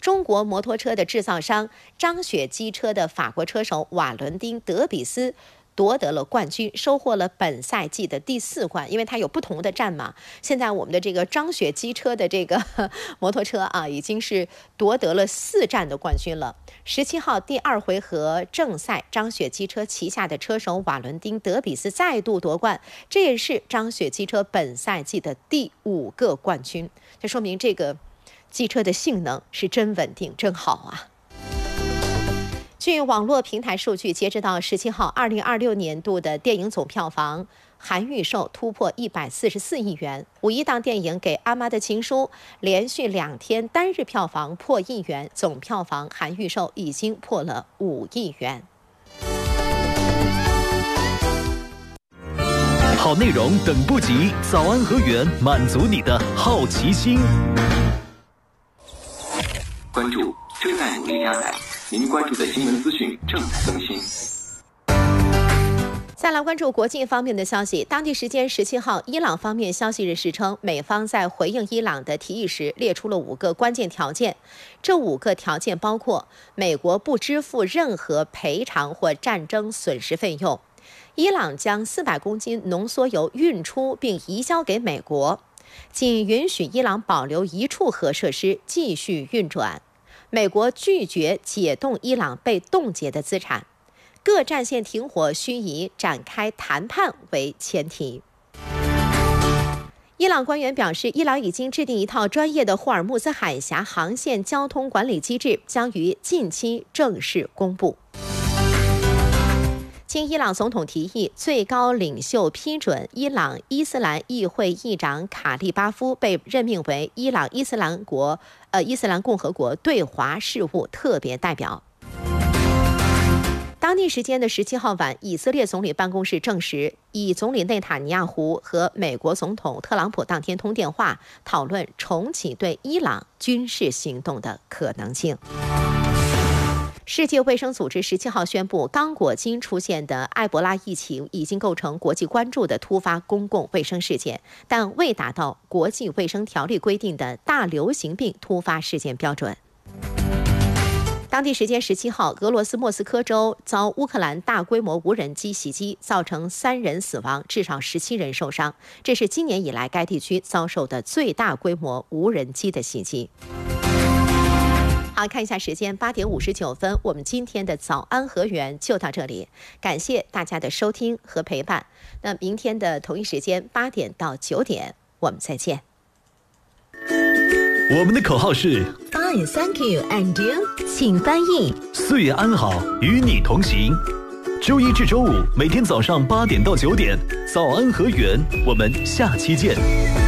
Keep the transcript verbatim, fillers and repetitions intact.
中国摩托车的制造商张雪机车的法国车手瓦伦丁·德比斯夺得了冠军，收获了本赛季的第四冠，因为它有不同的站嘛。现在我们的这个张雪机车的这个摩托车啊，已经是夺得了四站的冠军了。十七号第二回合正赛，张雪机车旗下的车手瓦伦丁·德比斯再度夺冠，这也是张雪机车本赛季的第五个冠军。这说明这个机车的性能是真稳定，真好啊。据网络平台数据，截止到十七号，二零二六年度的电影总票房含预售突破一百四十四亿元。五一档电影《给阿妈的情书》连续两天单日票房破亿元，总票房含预售已经破了五亿元。 好内容等不及，早安和源满足你的好奇心。 关注正在努力加载。您关注的新闻资讯正在更新。 再来关注国际方面的消息。当地时间十七号，伊朗方面消息人士称，美方在回应伊朗的提议时列出了五个关键条件。这五个条件包括：美国不支付任何赔偿或战争损失费用；伊朗将四百公斤浓缩铀运出并移交给美国；仅允许伊朗保留一处核设施继续运转；美国拒绝解冻伊朗被冻结的资产；各战线停火需以展开谈判为前提。伊朗官员表示，伊朗已经制定一套专业的霍尔木兹海峡航线交通管理机制，将于近期正式公布。经伊朗总统提议，最高领袖批准，伊朗伊斯兰议会议长卡利巴夫被任命为伊朗伊斯兰国呃伊斯兰共和国对华事务特别代表。当地时间的十七号晚，以色列总理办公室证实，以总理内塔尼亚胡和美国总统特朗普当天通电话，讨论重启对伊朗军事行动的可能性。世界卫生组织十七号宣布，刚果金出现的埃博拉疫情已经构成国际关注的突发公共卫生事件，但未达到国际卫生条例规定的大流行病突发事件标准。当地时间十七号，俄罗斯莫斯科州遭乌克兰大规模无人机袭击，造成三人死亡，至少十七人受伤。这是今年以来该地区遭受的最大规模无人机的袭击。好，看一下时间，八点五十九分，我们今天的早安和源就到这里，感谢大家的收听和陪伴。那明天的同一时间，八点到九点，我们再见。 我们的口号是 Fine, thank you, and you？ 请翻译。 岁月安好，与你同行。周一至周五每天早上八点到九点，早安和源，我们下期见。